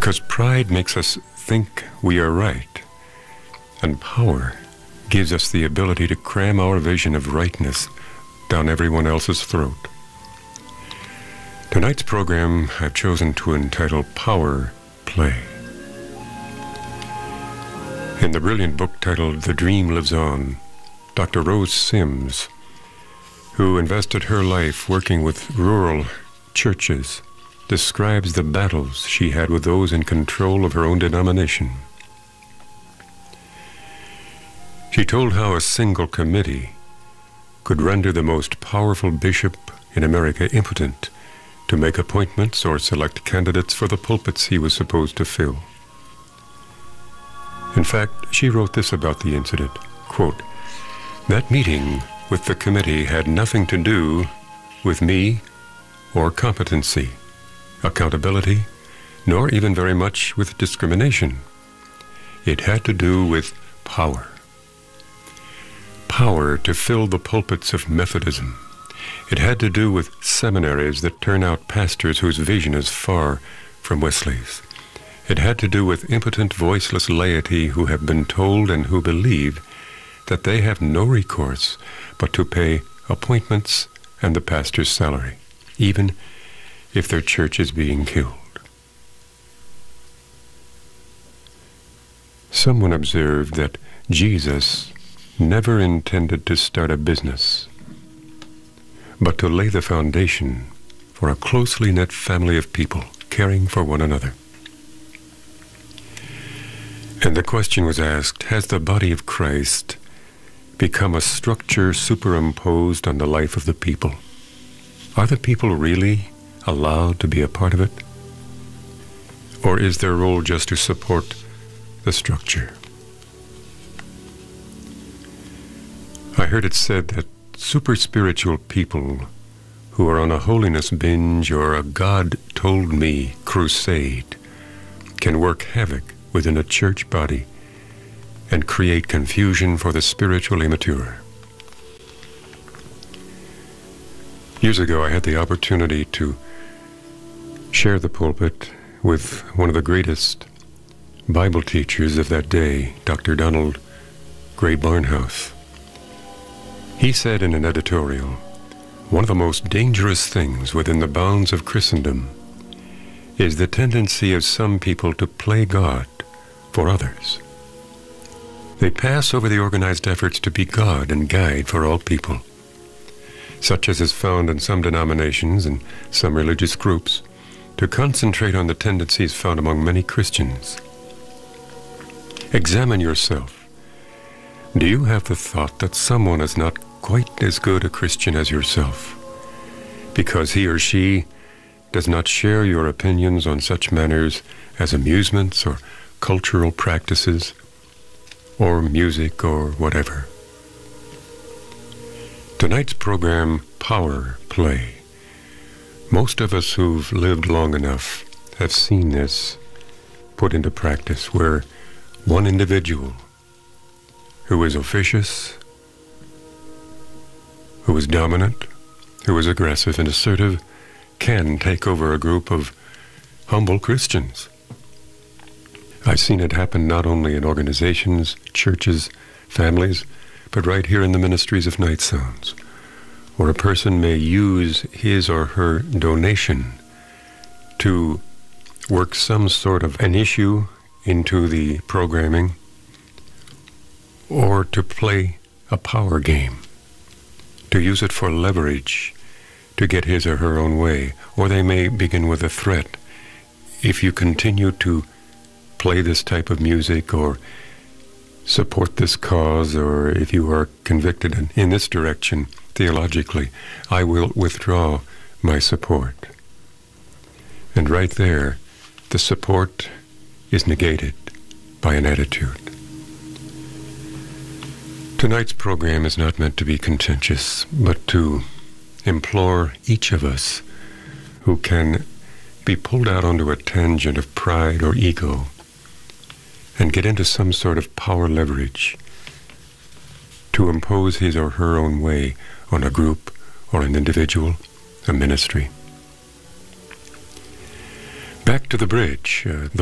Because pride makes us think we are right, and power gives us the ability to cram our vision of rightness down everyone else's throat. Tonight's program I've chosen to entitle Power Play. In the brilliant book titled The Dream Lives On, Dr. Rose Sims, who invested her life working with rural churches, describes the battles she had with those in control of her own denomination. She told how a single committee could render the most powerful bishop in America impotent to make appointments or select candidates for the pulpits he was supposed to fill. In fact, she wrote this about the incident, quote, "That meeting with the committee had nothing to do with me or competency, accountability, nor even very much with discrimination. It had to do with power. Power to fill the pulpits of Methodism. It had to do with seminaries that turn out pastors whose vision is far from Wesley's. It had to do with impotent, voiceless laity who have been told and who believe that they have no recourse but to pay appointments and the pastor's salary, even if their church is being killed." Someone observed that Jesus never intended to start a business, but to lay the foundation for a closely knit family of people caring for one another. And the question was asked, has the body of Christ become a structure superimposed on the life of the people? Are the people really allowed to be a part of it? Or is their role just to support the structure? I heard it said that super spiritual people who are on a holiness binge or a God told me crusade can work havoc within a church body and create confusion for the spiritually mature. Years ago, I had the opportunity to share the pulpit with one of the greatest Bible teachers of that day, Dr. Donald Gray Barnhouse. He said in an editorial, "One of the most dangerous things within the bounds of Christendom is the tendency of some people to play God for others. They pass over the organized efforts to be God and guide for all people, such as is found in some denominations and some religious groups, to concentrate on the tendencies found among many Christians. Examine yourself. Do you have the thought that someone is not quite as good a Christian as yourself because he or she does not share your opinions on such matters as amusements or cultural practices or music or whatever?" Tonight's program, Power Play. Most of us who've lived long enough have seen this put into practice, where one individual who is officious, who is dominant, who is aggressive and assertive, can take over a group of humble Christians. I've seen it happen not only in organizations, churches, families, but right here in the ministries of Night Sounds, where a person may use his or her donation to work some sort of an issue into the programming or to play a power game, to use it for leverage to get his or her own way. Or they may begin with a threat. If you continue to play this type of music or support this cause, or if you are convicted in this direction theologically, I will withdraw my support. And right there, the support is negated by an attitude. Tonight's program is not meant to be contentious, but to implore each of us who can be pulled out onto a tangent of pride or ego and get into some sort of power leverage to impose his or her own way on a group or an individual, a ministry. Back to the bridge.